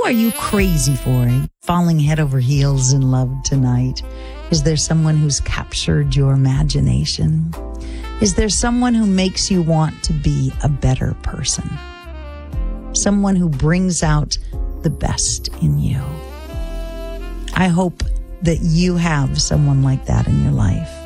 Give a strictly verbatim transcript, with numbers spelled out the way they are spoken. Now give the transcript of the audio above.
Who are you crazy for? Falling head over heels in love tonight? Is there someone who's captured your imagination? Is there someone who makes you want to be a better person? Someone who brings out the best in you. I hope that you have someone like that in your life.